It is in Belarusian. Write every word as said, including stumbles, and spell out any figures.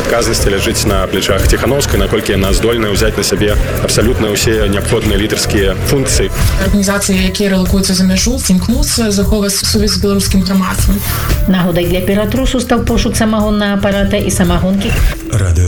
адказнасці ляжыць на плечах Ціхановскай, наколькі яна здольная ўзяць на сябе абсалютна ўсе неабходныя лідарскія функцыі. Арганізацыі, якія рэлакуюцца за мяжу, імкнуцца захоўваць сувязь з беларускім грамадствам. Нагодай для піратрусу стаў пошук самагоннага апарата і самагонкі. Радыё